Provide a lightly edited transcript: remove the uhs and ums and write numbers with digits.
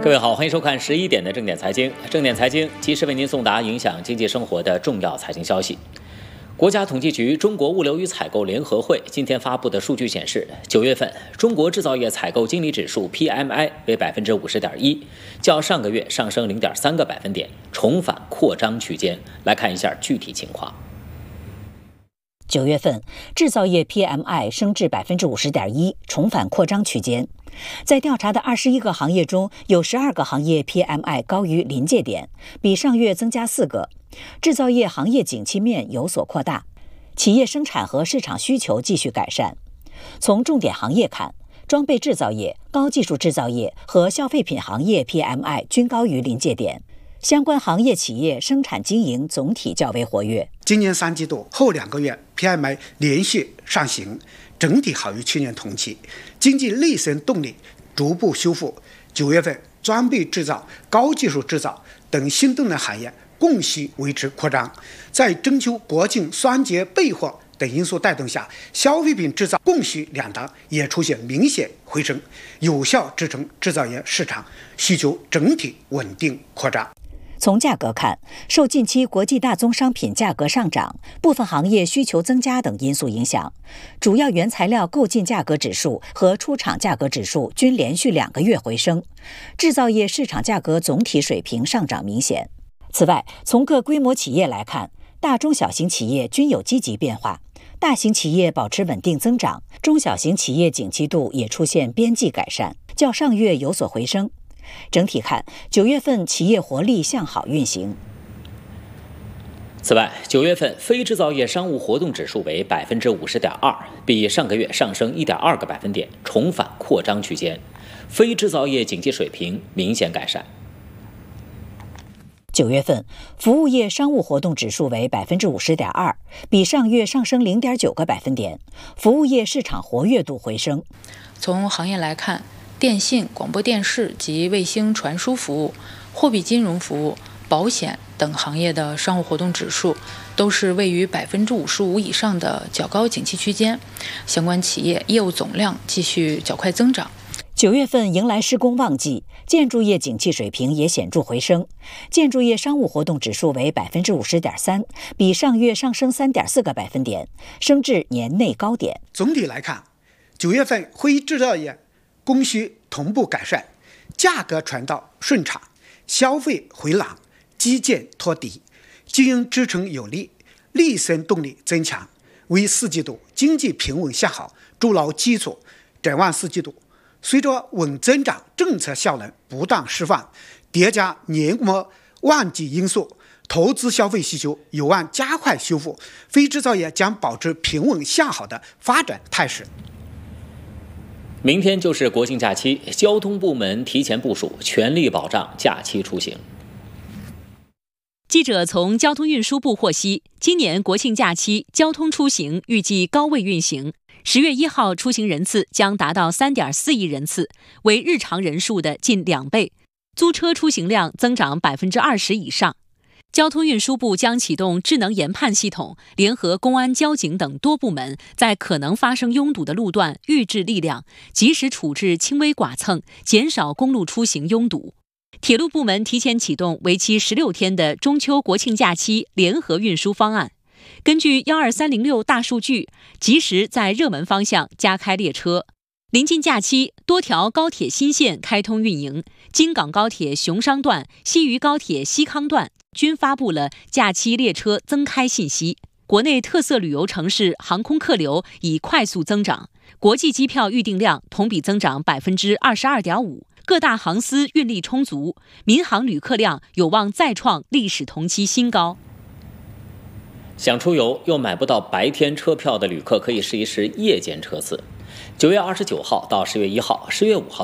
各位好，欢迎收看11点的正点财经。正点财经及时为您送达影响经济生活的重要财经消息。国家统计局中国物流与采购联合会今天发布的数据显示，9月份中国制造业采购经理指数 PMI 为 50.1%， 较上个月上升0.3个百分点，重返扩张区间。来看一下具体情况。 9月份制造业 PMI 升至 50.1%， 重返扩张区间。在调查的21个行业中，有12个行业 PMI 高于临界点，比上月增加4个。制造业行业景气面有所扩大，企业生产和市场需求继续改善。从重点行业看，装备制造业、高技术制造业和消费品行业 PMI 均高于临界点。相关行业企业生产经营总体较为活跃。 今年3季度后2个月 PMI 连续上行，整体好于去年同期，经济内生动力逐步修复。9月份装备制造、高技术制造等新动能行业供需维持扩张，在中秋国庆双节备货等因素带动下，消费品制造供需两端也出现明显回升，有效支撑制造业市场需求整体稳定扩张。 从价格看，受近期国际大宗商品价格上涨、部分行业需求增加等因素影响，主要原材料购进价格指数和出厂价格指数均连续2个月回升，制造业市场价格总体水平上涨明显。此外，从各规模企业来看，大中小型企业均有积极变化，大型企业保持稳定增长，中小型企业景气度也出现边际改善，较上月有所回升。整体看，9月份企业活力向好运行。 此外，9月份非制造业商务活动指数为 50.2%， 比上个月上升1.2个百分点，重返扩张区间，非制造业经济水平明显改善。 9月份服务业商务活动指数为 50.2%， 比上月上升0.9个百分点，服务业市场活跃度回升。 从行业来看，电信、广播电视及卫星传输服务、货币金融服务、保险等行业的商务活动指数都是位于 55% 以上的较高景气区间，相关企业业务总量继续较快增长。 9月份迎来施工旺季，建筑业景气水平也显著回升，建筑业商务活动指数为 50.3%， 比上月上升3.4个百分点，升至年内高点。 总体来看，9月份非制造业供需同步改善，价格传导顺畅，消费回暖，基建托底，经营支撑有力，内生动力增强，为4季度经济平稳向好筑牢基础。展望4季度，随着稳增长政策效能不断释放，叠加年末旺季因素，投资消费需求有望加快修复，非制造业将保持平稳向好的发展态势。 明天就是国庆假期，交通部门提前部署，全力保障假期出行。 记者从交通运输部获悉，今年国庆假期交通出行预计高位运行，10月1号出行人次将达到 3.4 亿人次，为日常人数的近2倍，租车出行量增长 20% 以上。交通运输部将启动智能研判系统，联合公安、交警等多部门，在可能发生拥堵的路段预置力量，及时处置轻微剐蹭，减少公路出行拥堵。铁路部门提前启动为期16天的中秋国庆假期联合运输方案，根据12306大数据，及时在热门方向加开列车。临近假期，多条高铁新线开通运营，京港高铁熊商段、西渝高铁西康段均发布了假期列车增开信息。国内特色旅游城市航空客流已快速增长，国际机票预订量同比增长 22.5%， 各大航司运力充足，民航旅客量有望再创历史同期新高。 想出游又买不到白天车票的旅客，可以试一试夜间车次。9月29号到10月1号、10月5号